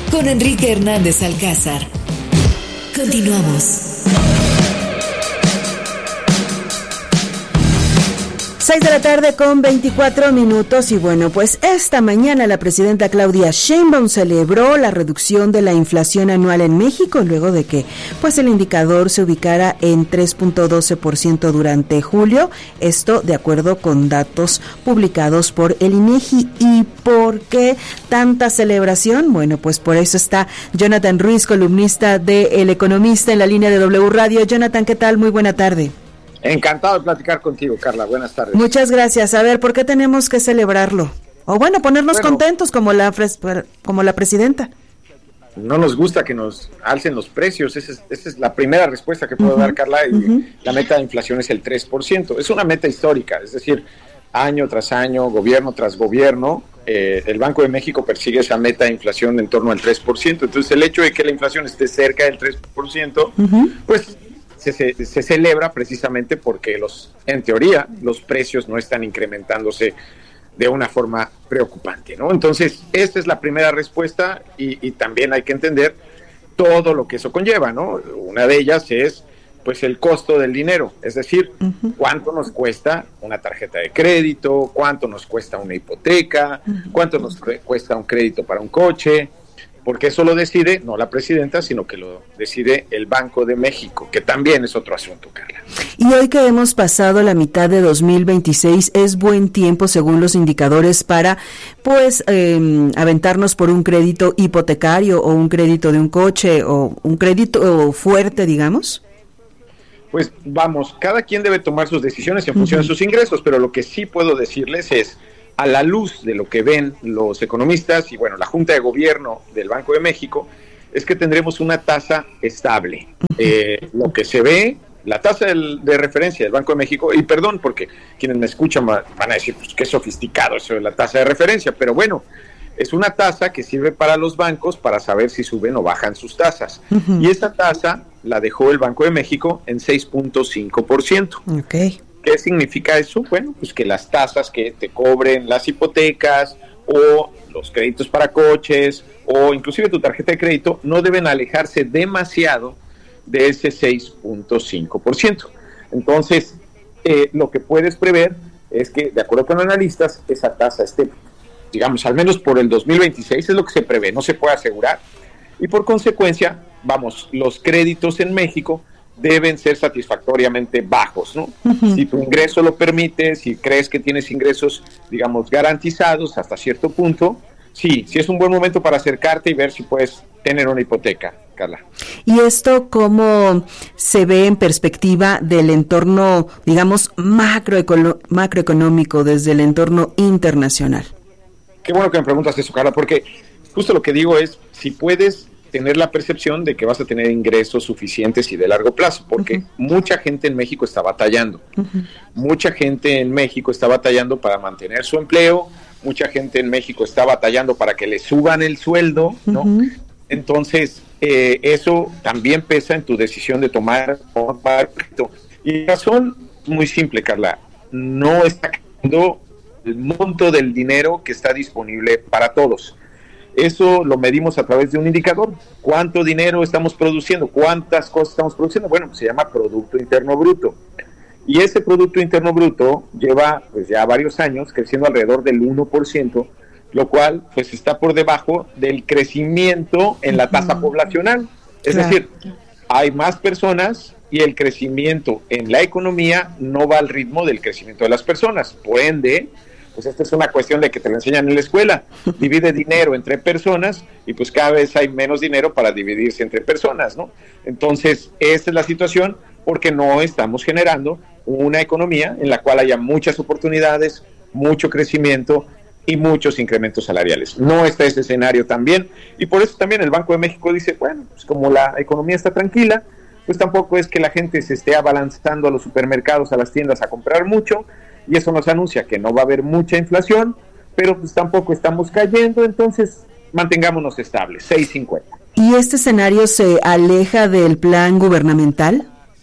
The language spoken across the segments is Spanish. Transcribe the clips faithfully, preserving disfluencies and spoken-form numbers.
con Enrique Hernández Alcázar. Continuamos. seis de la tarde con veinticuatro minutos y bueno, pues esta mañana la presidenta Claudia Sheinbaum celebró la reducción de la inflación anual en México luego de que pues el indicador se ubicara en tres punto doce por ciento durante julio, esto de acuerdo con datos publicados por el INEGI. ¿Y por qué tanta celebración? Bueno, pues por eso está Jonathan Ruiz, columnista de El Economista en la línea de W Radio. Jonathan, ¿qué tal? Muy buena tarde. Encantado de platicar contigo, Carla. Buenas tardes. Muchas gracias. A ver, ¿por qué tenemos que celebrarlo? O bueno, ponernos bueno, contentos como la como la presidenta. No nos gusta que nos alcen los precios. Esa es, esa es la primera respuesta que puedo uh-huh, dar, Carla. Y uh-huh. La meta de inflación es el tres por ciento. Es una meta histórica. Es decir, año tras año, gobierno tras gobierno, eh, el Banco de México persigue esa meta de inflación en torno al tres por ciento. Entonces, el hecho de que la inflación esté cerca del tres por ciento, uh-huh. pues... Se, se, se celebra precisamente porque los, en teoría, los precios no están incrementándose de una forma preocupante, ¿no? Entonces, esta es la primera respuesta y, y también hay que entender todo lo que eso conlleva, ¿no? Una de ellas es, pues, el costo del dinero, es decir, uh-huh. cuánto nos cuesta una tarjeta de crédito, cuánto nos cuesta una hipoteca, uh-huh. cuánto nos cuesta un crédito para un coche, porque eso lo decide no la presidenta, sino que lo decide el Banco de México, que también es otro asunto, Carla. Y hoy que hemos pasado la mitad de dos mil veintiséis, es buen tiempo, según los indicadores, para pues eh, aventarnos por un crédito hipotecario o un crédito de un coche o un crédito fuerte, digamos. Pues vamos, cada quien debe tomar sus decisiones en función uh-huh. de sus ingresos, pero lo que sí puedo decirles es, a la luz de lo que ven los economistas y bueno, la Junta de Gobierno del Banco de México, es que tendremos una tasa estable. Eh, lo que se ve, la tasa del, de referencia del Banco de México, y perdón porque quienes me escuchan van a decir, pues qué sofisticado eso de la tasa de referencia, pero bueno, es una tasa que sirve para los bancos para saber si suben o bajan sus tasas. Uh-huh. Y esta tasa la dejó el Banco de México en seis punto cinco por ciento. Okay. ¿Qué significa eso? Bueno, pues que las tasas que te cobren las hipotecas o los créditos para coches o inclusive tu tarjeta de crédito no deben alejarse demasiado de ese seis punto cinco por ciento. Entonces, eh, lo que puedes prever es que, de acuerdo con analistas, esa tasa esté, digamos, al menos por el dos mil veintiséis es lo que se prevé, no se puede asegurar. Y por consecuencia, vamos, los créditos en México deben ser satisfactoriamente bajos, ¿no? Uh-huh. Si tu ingreso lo permite, si crees que tienes ingresos, digamos, garantizados hasta cierto punto, sí, sí es un buen momento para acercarte y ver si puedes tener una hipoteca, Carla. ¿Y esto cómo se ve en perspectiva del entorno, digamos, macroecono- macroeconómico, desde el entorno internacional? Qué bueno que me preguntas eso, Carla, porque justo lo que digo es, si puedes tener la percepción de que vas a tener ingresos suficientes y de largo plazo, porque uh-huh. mucha gente en México está batallando. Uh-huh. Mucha gente en México está batallando para mantener su empleo, mucha gente en México está batallando para que le suban el sueldo, ¿no? Uh-huh. Entonces, eh, eso también pesa en tu decisión de tomar un crédito. Y la razón muy simple, Carla, no está cambiando el monto del dinero que está disponible para todos. Eso lo medimos a través de un indicador. ¿Cuánto dinero estamos produciendo? ¿Cuántas cosas estamos produciendo? Bueno, pues se llama Producto Interno Bruto. Y ese Producto Interno Bruto lleva pues ya varios años creciendo alrededor del uno por ciento, lo cual pues está por debajo del crecimiento en la tasa uh-huh. poblacional. Es claro. decir, hay más personas y el crecimiento en la economía no va al ritmo del crecimiento de las personas. Por ende, pues esta es una cuestión de que te lo enseñan en la escuela, divide dinero entre personas y pues cada vez hay menos dinero para dividirse entre personas, ¿no? Entonces, esta es la situación porque no estamos generando una economía en la cual haya muchas oportunidades, mucho crecimiento y muchos incrementos salariales. No está ese escenario también y por eso también el Banco de México dice, bueno, pues como la economía está tranquila, pues tampoco es que la gente se esté abalanzando a los supermercados, a las tiendas a comprar mucho, y eso nos anuncia que no va a haber mucha inflación, pero pues tampoco estamos cayendo, entonces mantengámonos estables, seis cincuenta. ¿Y este escenario se aleja del plan gubernamental?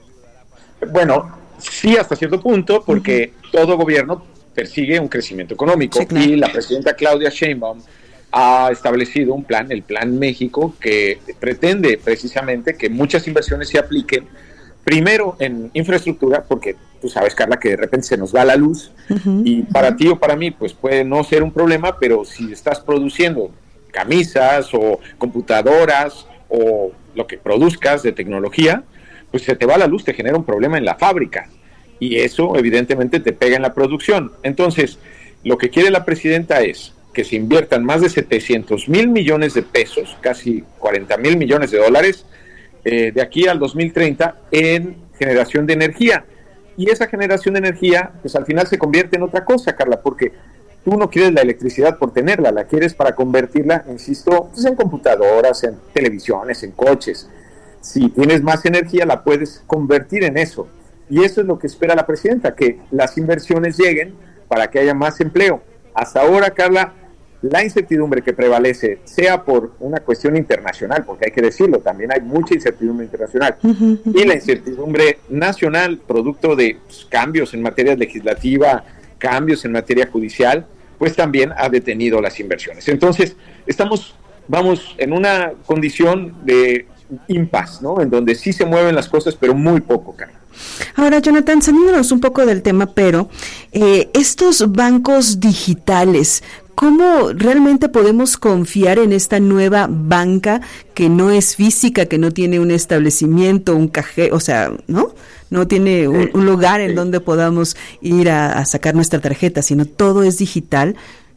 Bueno, sí hasta cierto punto, porque uh-huh. todo gobierno persigue un crecimiento económico, sí, claro. y la presidenta Claudia Sheinbaum ha establecido un plan, el Plan México, que pretende precisamente que muchas inversiones se apliquen primero en infraestructura, porque tú sabes, Carla, que de repente se nos va la luz, uh-huh. y para ti o para mí pues puede no ser un problema, pero si estás produciendo camisas o computadoras o lo que produzcas de tecnología, pues se te va la luz, te genera un problema en la fábrica, y eso evidentemente te pega en la producción. Entonces, lo que quiere la presidenta es que se inviertan más de setecientos mil millones de pesos, casi cuarenta mil millones de dólares, eh, de aquí al dos mil treinta en generación de energía. Y esa generación de energía, pues al final se convierte en otra cosa, Carla, porque tú no quieres la electricidad por tenerla, la quieres para convertirla, insisto, pues en computadoras, en televisiones, en coches. Si tienes más energía, la puedes convertir en eso. Y eso es lo que espera la presidenta, que las inversiones lleguen para que haya más empleo. Hasta ahora, Carla, la incertidumbre que prevalece, sea por una cuestión internacional, porque hay que decirlo, también hay mucha incertidumbre internacional, uh-huh, uh-huh. y la incertidumbre nacional, producto de pues, cambios en materia legislativa, cambios en materia judicial, pues también ha detenido las inversiones. Entonces, estamos, vamos, en una condición de impasse, ¿no? En donde sí se mueven las cosas, pero muy poco, Carla. Ahora, Jonathan, saliéndonos un poco del tema, pero eh, estos bancos digitales, ¿cómo realmente podemos confiar en esta nueva banca que no es física, que no tiene un establecimiento, un cajero, o sea, ¿no? No tiene un, un lugar en donde podamos ir a, a sacar nuestra tarjeta, sino todo es digital?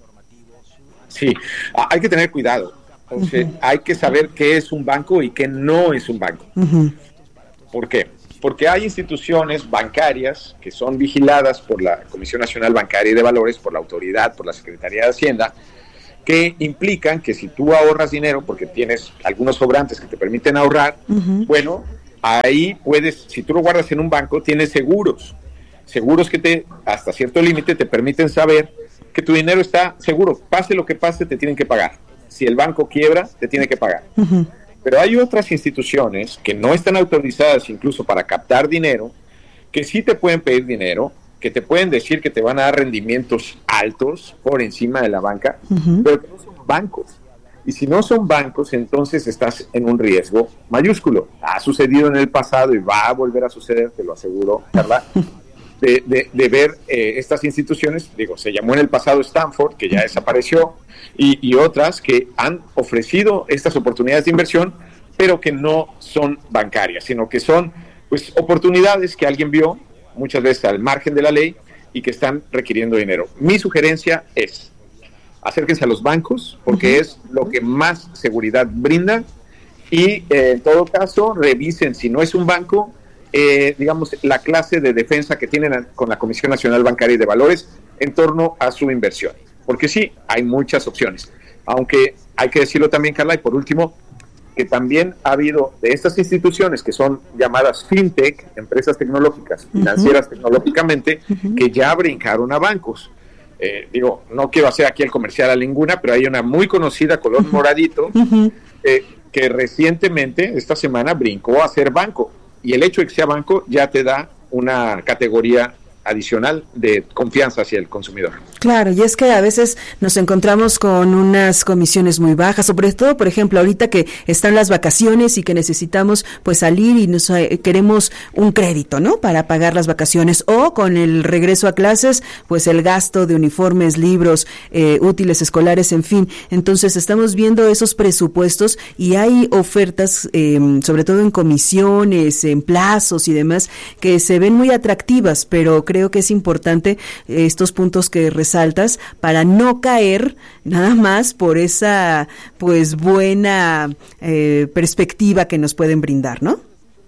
Sí, hay que tener cuidado. O sea, uh-huh. hay que saber qué es un banco y qué no es un banco. Uh-huh. ¿Por qué? Porque hay instituciones bancarias que son vigiladas por la Comisión Nacional Bancaria y de Valores, por la autoridad, por la Secretaría de Hacienda, que implican que si tú ahorras dinero, porque tienes algunos sobrantes que te permiten ahorrar, uh-huh. bueno, ahí puedes, si tú lo guardas en un banco, tienes seguros, seguros que te, hasta cierto límite, te permiten saber que tu dinero está seguro, pase lo que pase, te tienen que pagar. Si el banco quiebra, te tiene que pagar. Uh-huh. Pero hay otras instituciones que no están autorizadas incluso para captar dinero, que sí te pueden pedir dinero, que te pueden decir que te van a dar rendimientos altos por encima de la banca, uh-huh. pero que no son bancos. Y si no son bancos, entonces estás en un riesgo mayúsculo. Ha sucedido en el pasado y va a volver a suceder, te lo aseguro, Carla, de, de, de ver eh, estas instituciones, digo, se llamó en el pasado Stanford, que ya desapareció, y, y otras que han ofrecido estas oportunidades de inversión, pero que no son bancarias, sino que son pues oportunidades que alguien vio, muchas veces al margen de la ley, y que están requiriendo dinero. Mi sugerencia es, acérquense a los bancos, porque uh-huh. es lo que más seguridad brinda, y eh, en todo caso, revisen, si no es un banco, eh, digamos, la clase de defensa que tienen con la Comisión Nacional Bancaria y de Valores en torno a su inversión. Porque sí, hay muchas opciones. Aunque hay que decirlo también, Carla, y por último, que también ha habido de estas instituciones que son llamadas fintech, empresas tecnológicas, financieras uh-huh. tecnológicamente, uh-huh. que ya brincaron a bancos. Eh, digo, no quiero hacer aquí el comercial a ninguna, pero hay una muy conocida, color uh-huh. moradito, uh-huh. eh, que recientemente, esta semana, brincó a ser banco. Y el hecho de que sea banco ya te da una categoría adicional de confianza hacia el consumidor. Claro, y es que a veces nos encontramos con unas comisiones muy bajas, sobre todo, por ejemplo, ahorita que están las vacaciones y que necesitamos pues salir y nos eh, queremos un crédito, ¿no? Para pagar las vacaciones, o con el regreso a clases, pues el gasto de uniformes, libros, eh, útiles escolares, en fin. Entonces estamos viendo esos presupuestos y hay ofertas, eh, sobre todo en comisiones, en plazos y demás, que se ven muy atractivas, pero creo que es importante eh, estos puntos que resaltas para no caer nada más por esa pues buena eh, perspectiva que nos pueden brindar, ¿no?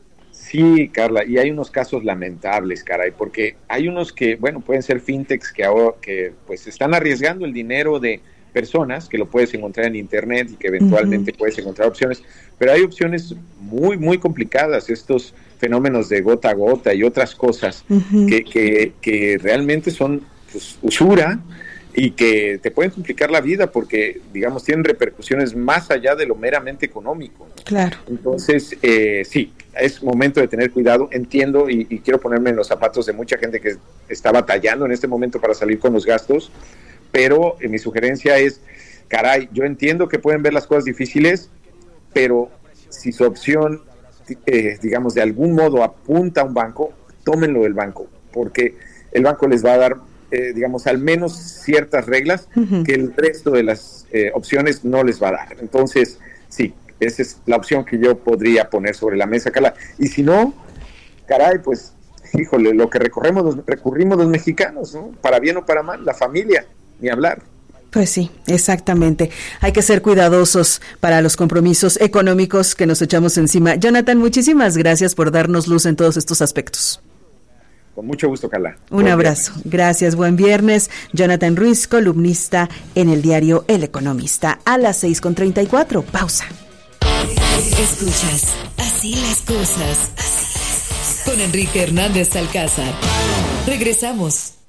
Sí, Carla, y hay unos casos lamentables, caray, porque hay unos que, bueno, pueden ser fintechs que ahora que pues están arriesgando el dinero de personas, que lo puedes encontrar en internet y que eventualmente uh-huh. puedes encontrar opciones, pero hay opciones muy, muy complicadas, estos fenómenos de gota a gota y otras cosas uh-huh. que, que, que realmente son pues, usura y que te pueden complicar la vida porque, digamos, tienen repercusiones más allá de lo meramente económico. Claro. Entonces, eh, sí, es momento de tener cuidado, entiendo y, y quiero ponerme en los zapatos de mucha gente que está batallando en este momento para salir con los gastos, pero eh, mi sugerencia es, caray, yo entiendo que pueden ver las cosas difíciles, pero si su opción, eh, digamos, de algún modo apunta a un banco, tómenlo del banco, porque el banco les va a dar, eh, digamos, al menos ciertas reglas uh-huh. que el resto de las eh, opciones no les va a dar. Entonces, sí, esa es la opción que yo podría poner sobre la mesa, Carla. Y si no, caray, pues, híjole, lo que recorremos los, recurrimos los mexicanos, ¿no? Para bien o para mal, la familia, ni hablar. Pues sí, exactamente. Hay que ser cuidadosos para los compromisos económicos que nos echamos encima. Jonathan, muchísimas gracias por darnos luz en todos estos aspectos. Con mucho gusto, Carla. Un buen abrazo. Viernes. Gracias, buen viernes. Jonathan Ruiz, columnista en el diario El Economista. A las seis con treinta y cuatro. Pausa. Escuchas Así las cosas. Así las cosas. Con Enrique Hernández Alcázar. Regresamos.